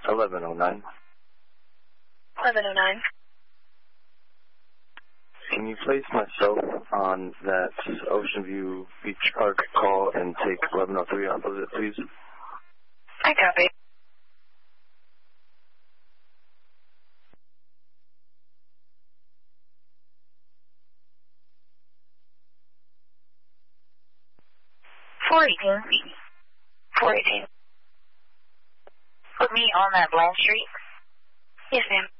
1109. 1109. Can you place myself on that Ocean View Beach Park call and take 1103 off of it, please? I copy. .418. Put me on that Blanche Street? Yes, ma'am.